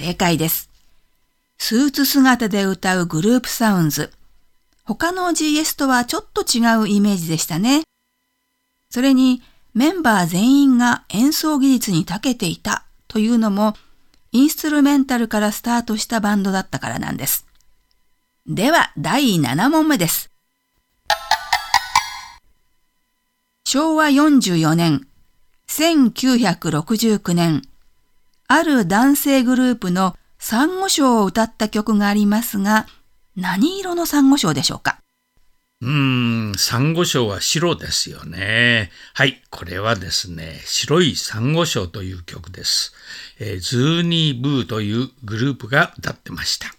正解です。スーツ姿で歌うグループサウンズ。他の GS とはちょっと違うイメージでしたね。それにメンバー全員が演奏技術に長けていたというのもインストゥルメンタルからスタートしたバンドだったからなんです。では第7問目です。昭和44年、1969年、ある男性グループのサンゴ礁を歌った曲がありますが、何色のサンゴ礁でしょうか？ サンゴ礁は白ですよね。はい、これはですね、白いサンゴ礁という曲です。ズーニーブーというグループが歌ってました。